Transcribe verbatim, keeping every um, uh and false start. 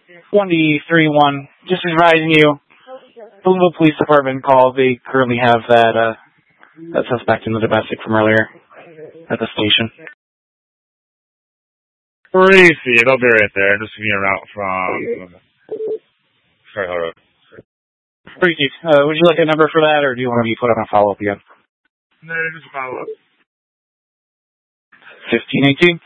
one D three one, just advising you, the Louisville Police Department called. They currently have that uh, that suspect in the domestic from earlier at the station. Crazy. They'll be right there. Just giving you a route from Sorry, hold on. Appreciate. Uh, would you like a number for that, or do you want to be put on a follow-up again? No, just follow up. fifteen eighteen.